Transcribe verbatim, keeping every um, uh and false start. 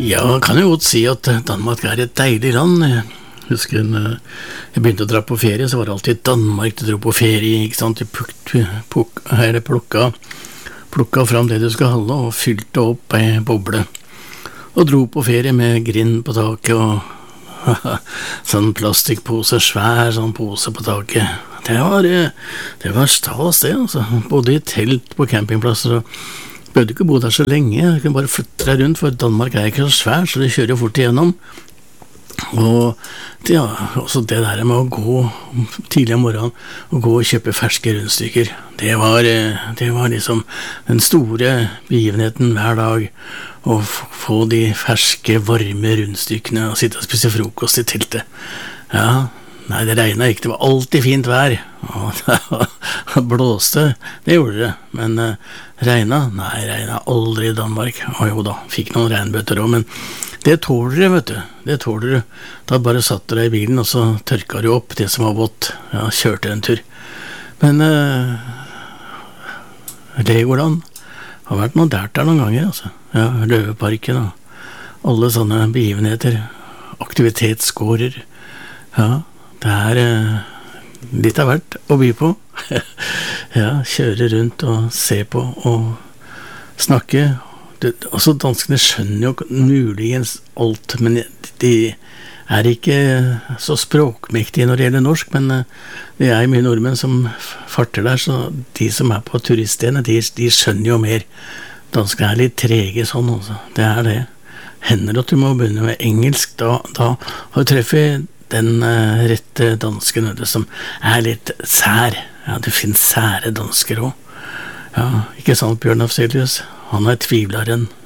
Ja, kan jo godt si at Danmark er et deilig land. Jeg husker når jeg begynte å dra på ferie, så var det alltid Danmark du dro på ferie, ikke sant? Du puk, puk, her plukka, plukka fram det du skal holde, og fylte opp ei boble. Og dro på ferie med grind på taket, og sånn plastikkpose, svær sånn pose på taket. Det var, det var stas det, altså. Både i telt på campingplasser, og bødde ikke bo der så lenge. Du kunne bare flytte deg rundt, for Danmark er ikke så svær, så det kjører jo fort igjennom. Og det, ja, også det der med å gå tidlig om morgenen og gå og kjøpe ferske rundstykker, det var, det var liksom den store begivenheten hver dag, å få de ferske, varme rundstykkene og sitte og spise frokost i teltet. Ja, nei, det regnet ikke, det var alltid fint vær, og det blåste, det gjorde det, men uh, regnet, nei, regnet aldri i Danmark. Og jo da, fikk noen regnbøtter også, men det tåler du, vet du, det tåler du. Da bare satt du deg i bilen, og så tørka du opp det som var vått, ja, kjørte en tur. Men uh, Legoland har vært noe dært der noen ganger, altså. Ja, Løveparken og alle sånne begivenheter, aktivitetsgårder, ja, det er uh, litt av hvert å by på. Ja, kjøre rundt og se på og snakke. Det, altså, danskene skjønner jo muligens alt, men de er ikke så språkmektige når det gjelder norsk, men uh, det er mye nordmenn som farter der, så de som er på turiststedene, de, de skjønner jo mer. Danskene er litt trege sånn, altså. Det er det. Hender at du må begynne med engelsk, da, da har du treffet den uh, rette dansken, det som er litt sær. Ja, det finnes sære dansker også. Ja, ikke sant, Bjørn Afzelius? Han er tvivleren.